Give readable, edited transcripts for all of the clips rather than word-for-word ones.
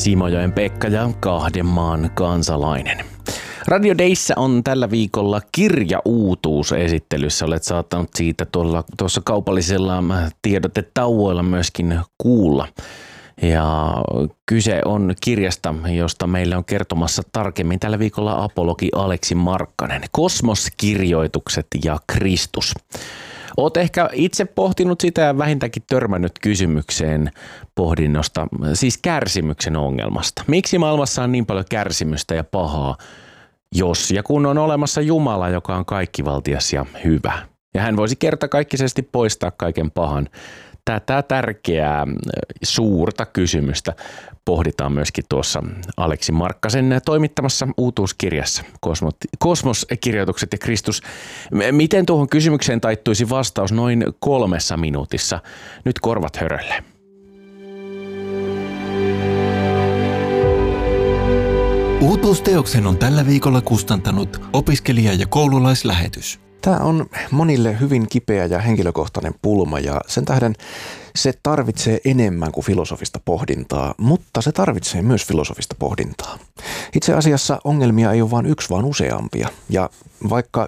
Simojoen Pekka ja kahden maan kansalainen. Radio Dayssä on tällä viikolla kirjauutuus esittelyssä. Olet saattanut siitä tuossa kaupallisella tiedotetauoilla myöskin kuulla. Ja kyse on kirjasta, josta meille on kertomassa tarkemmin tällä viikolla apologi Aleksi Markkanen. Kosmoskirjoitukset ja Kristus. Olet ehkä itse pohtinut sitä ja vähintäänkin törmännyt kysymykseen pohdinnosta, siis kärsimyksen ongelmasta. Miksi maailmassa on niin paljon kärsimystä ja pahaa, jos ja kun on olemassa Jumala, joka on kaikkivaltias ja hyvä? Ja hän voisi kertakaikkisesti poistaa kaiken pahan. Tätä tärkeää suurta kysymystä pohditaan myöskin tuossa Aleksi Markkasen toimittamassa uutuuskirjassa Kosmoskirjoitukset ja Kristus. Miten tuohon kysymykseen taittuisi vastaus noin 3 minuutissa? Nyt korvat hörölle. Uutuusteoksen on tällä viikolla kustantanut opiskelija- ja koululaislähetys. Tämä on monille hyvin kipeä ja henkilökohtainen pulma ja sen tähden se tarvitsee enemmän kuin filosofista pohdintaa, mutta se tarvitsee myös filosofista pohdintaa. Itse asiassa ongelmia ei ole vain yksi, vaan useampia. Ja vaikka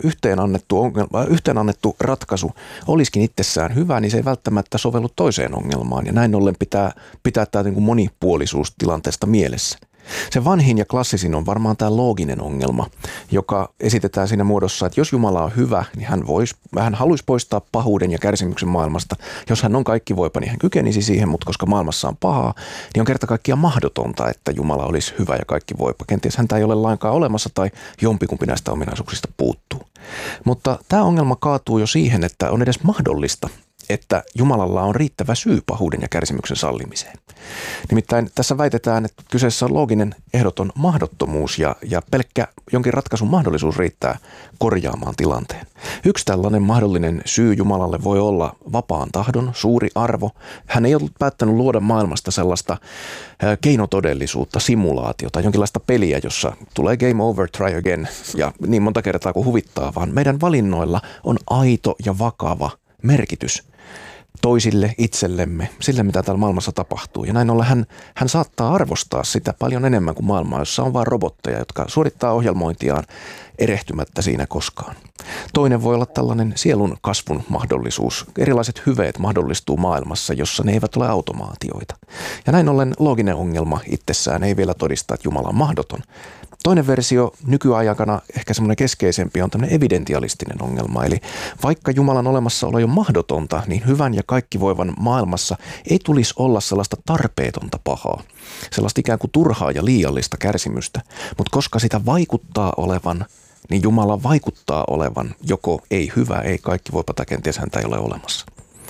yhteen annettu ratkaisu olisikin itsessään hyvä, niin se ei välttämättä sovellu toiseen ongelmaan. Ja näin ollen pitää tämä monipuolisuus tilanteesta mielessä. Se vanhin ja klassisin on varmaan tämä looginen ongelma, joka esitetään siinä muodossa, että jos Jumala on hyvä, niin hän haluaisi poistaa pahuuden ja kärsimyksen maailmasta. Jos hän on kaikkivoipa, niin hän kykenisi siihen, mutta koska maailmassa on pahaa, niin on kerta kaikkiaan mahdotonta, että Jumala olisi hyvä ja kaikkivoipa. Kenties häntä ei ole lainkaan olemassa tai jompikumpi näistä ominaisuuksista puuttuu. Mutta tämä ongelma kaatuu jo siihen, että on edes mahdollista, että Jumalalla on riittävä syy pahuuden ja kärsimyksen sallimiseen. Nimittäin tässä väitetään, että kyseessä on looginen ehdoton mahdottomuus ja pelkkä jonkin ratkaisun mahdollisuus riittää korjaamaan tilanteen. Yksi tällainen mahdollinen syy Jumalalle voi olla vapaan tahdon suuri arvo. Hän ei ollut päättänyt luoda maailmasta sellaista keinotodellisuutta, simulaatiota, jonkinlaista peliä, jossa tulee game over, try again ja niin monta kertaa kuin huvittaa, vaan meidän valinnoilla on aito ja vakava merkitys toisille, itsellemme, sille mitä täällä maailmassa tapahtuu. Ja näin ollen hän saattaa arvostaa sitä paljon enemmän kuin maailmaa, jossa on vain robotteja, jotka suorittaa ohjelmointiaan erehtymättä siinä koskaan. Toinen voi olla tällainen sielun kasvun mahdollisuus. Erilaiset hyveet mahdollistuu maailmassa, jossa ne eivät ole automaatioita. Ja näin ollen looginen ongelma itsessään ei vielä todista, että Jumala on mahdoton. Toinen versio nykyaikana, ehkä semmoinen keskeisempi, on tämmöinen evidentialistinen ongelma. Eli vaikka Jumalan olemassaolo on mahdotonta, niin hyvän ja kaikkivoivan maailmassa ei tulisi olla sellaista tarpeetonta pahaa. Sellaista ikään kuin turhaa ja liiallista kärsimystä. Mutta koska sitä vaikuttaa olevan, niin Jumala vaikuttaa olevan joko ei hyvä, ei kaikkivoipa tai kenties häntä ei ole olemassa.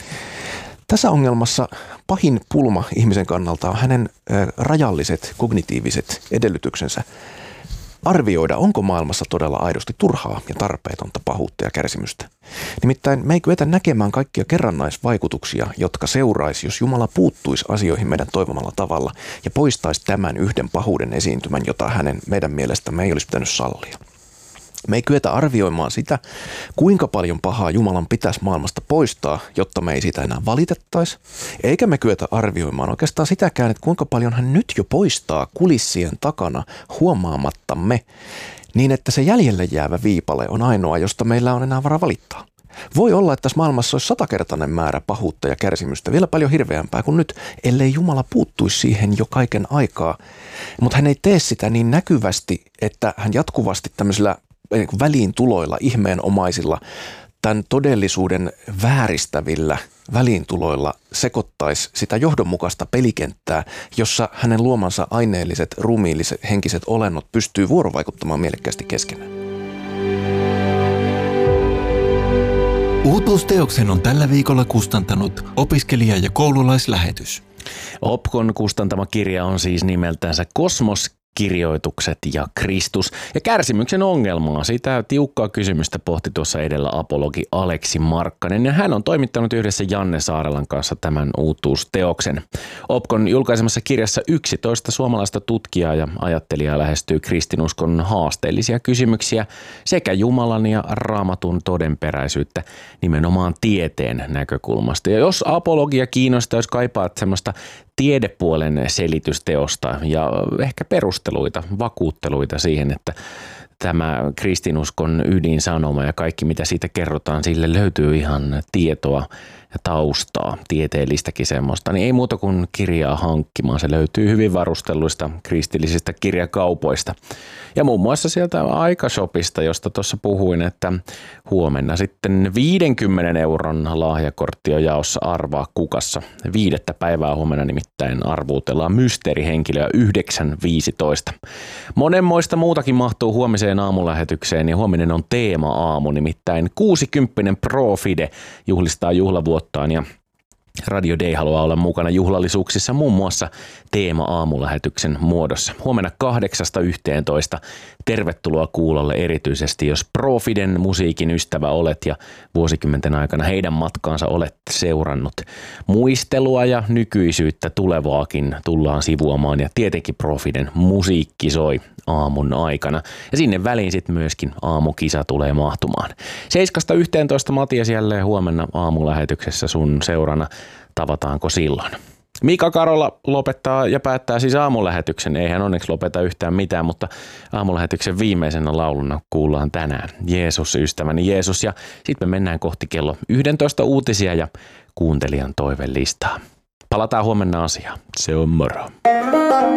Tässä ongelmassa pahin pulma ihmisen kannalta on hänen rajalliset kognitiiviset edellytyksensä arvioida, onko maailmassa todella aidosti turhaa ja tarpeetonta pahuutta ja kärsimystä. Nimittäin me ei kyetä näkemään kaikkia kerrannaisvaikutuksia, jotka seuraisi, jos Jumala puuttuisi asioihin meidän toivomalla tavalla ja poistaisi tämän yhden pahuuden esiintymän, jota meidän mielestämme ei olisi pitänyt sallia. Me ei kyetä arvioimaan sitä, kuinka paljon pahaa Jumalan pitäisi maailmasta poistaa, jotta me ei sitä enää valitettaisi. Eikä me kyetä arvioimaan oikeastaan sitäkään, että kuinka paljon hän nyt jo poistaa kulissien takana huomaamattamme, niin että se jäljelle jäävä viipale on ainoa, josta meillä on enää varaa valittaa. Voi olla, että tässä maailmassa olisi 100-kertainen määrä pahuutta ja kärsimystä, vielä paljon hirveämpää kuin nyt, ellei Jumala puuttuisi siihen jo kaiken aikaa. Mutta hän ei tee sitä niin näkyvästi, että hän jatkuvasti tämmöisillä väliintuloilla, ihmeenomaisilla, tämän todellisuuden vääristävillä väliintuloilla sekoittaisi sitä johdonmukaista pelikenttää, jossa hänen luomansa aineelliset, ruumiilliset, henkiset olennot pystyy vuorovaikuttamaan mielekkäästi keskenään. Uutuusteoksen on tällä viikolla kustantanut opiskelija- ja koululaislähetys. Opkon kustantama kirja on siis nimeltänsä Kosmoskirjoitukset ja Kristus. Ja kärsimyksen ongelmaa, sitä tiukkaa kysymystä pohti tuossa edellä apologi Aleksi Markkanen. Ja hän on toimittanut yhdessä Janne Saarelan kanssa tämän uutuusteoksen. Opkon julkaisemassa kirjassa 11 suomalaista tutkijaa ja ajattelijaa lähestyy kristinuskon haasteellisia kysymyksiä sekä Jumalan ja Raamatun todenperäisyyttä nimenomaan tieteen näkökulmasta. Ja jos apologia kiinnostaa, jos kaipaat semmoista tiedepuolen selitysteosta ja ehkä perusteluita, vakuutteluita siihen, että tämä kristinuskon ydinsanoma ja kaikki mitä siitä kerrotaan, sille löytyy ihan tietoa ja taustaa, tieteellistäkin semmoista, niin ei muuta kuin kirjaa hankkimaan. Se löytyy hyvin varustelluista kristillisistä kirjakaupoista. Ja muun muassa sieltä Aikashopista, josta tuossa puhuin, että huomenna sitten 50 euron lahjakortti on jaossa Arvaa kukassa. 5. päivää huomenna nimittäin arvuutellaan mysteerihenkilöä 9.15. Monenmoista muutakin mahtuu huomiseen aamulähetykseen ja huominen on teema-aamu, nimittäin 60 Pro Fide juhlistaa juhlavuottaan ja Radio Day haluaa olla mukana juhlallisuuksissa muun muassa teema-aamulähetyksen muodossa. Huomenna 8.11. Tervetuloa kuulolle erityisesti, jos Pro Fiden musiikin ystävä olet ja vuosikymmenten aikana heidän matkaansa olet seurannut. Muistelua ja nykyisyyttä tulevaakin tullaan sivuamaan ja tietenkin Pro Fiden musiikki soi aamun aikana. Ja sinne väliin sitten myöskin aamukisa tulee mahtumaan. 7.11. Matias jälleen huomenna aamulähetyksessä sun seurana. Tavataanko silloin? Mika Karola lopettaa ja päättää siis aamulähetyksen. Ei hän onneksi lopeta yhtään mitään, mutta aamulähetyksen viimeisenä lauluna kuullaan tänään Jeesus, ystäväni Jeesus. Ja sitten me mennään kohti kello 11 uutisia ja kuuntelijan toivelistaa. Palataan huomenna asiaan. Se on moro.